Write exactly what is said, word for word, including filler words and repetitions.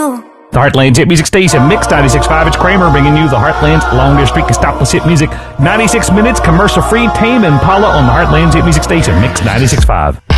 go. The Heartland's Hit Music Station, Mix ninety-six point five. It's Kramer bringing you the Heartland's longest streak of stopless hit music. ninety-six minutes, commercial-free, Tame Impala on the Heartland's Hit Music Station, Mix ninety-six point five.